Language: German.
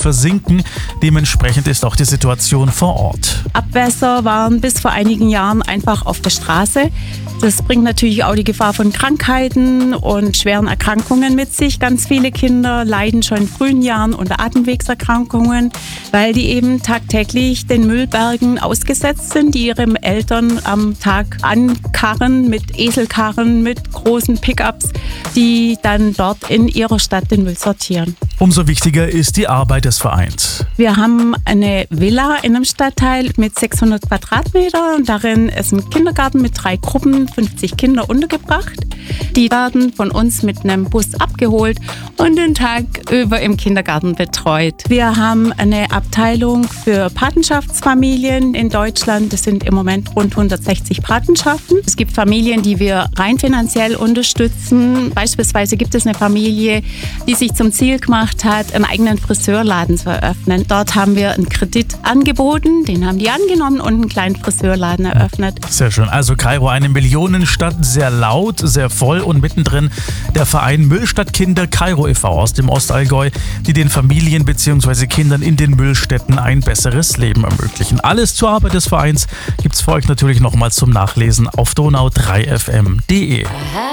versinken. Dementsprechend ist auch die Situation vor Ort. Abwässer waren bis vor einigen Jahren einfach auf der Straße. Das bringt natürlich auch die Gefahr von Krankheiten und schweren Erkrankungen mit sich. Ganz viele Kinder leiden schon in frühen Jahren unter Atemwegserkrankungen, weil die eben tagtäglich den Müllbergen ausgesetzt sind, die ihre Eltern am Tag ankarren mit Eselkarren, mit großen Pickups, die dann dort in ihrer Stadt den Müll sortieren. Umso wichtiger ist die Arbeit des Vereins. Wir haben eine Villa in einem Stadtteil mit 600 Quadratmetern. Darin ist ein Kindergarten mit 3 Gruppen, 50 Kinder untergebracht. Die werden von uns mit einem Bus abgeholt und den Tag über im Kindergarten betreut. Wir haben eine Abteilung für Patenschaftsfamilien in Deutschland. Das sind im Moment rund 160 Patenschaften. Es gibt Familien, die wir rein finanziell unterstützen. Beispielsweise gibt es eine Familie, die sich zum Ziel gemacht hat, einen eigenen Friseurladen zu eröffnen. Dort haben wir einen Kredit angeboten, den haben die angenommen und einen kleinen Friseurladen eröffnet. Sehr schön. Also Kairo, eine Millionenstadt, sehr laut, sehr voll und mittendrin der Verein Müllstadtkinder Kairo e.V. aus dem Ostallgäu, die den Familien bzw. Kindern in den Müllstätten ein besseres Leben ermöglichen. Alles zur Arbeit des Vereins gibt's für euch natürlich nochmal zum Nachlesen auf donau3fm.de.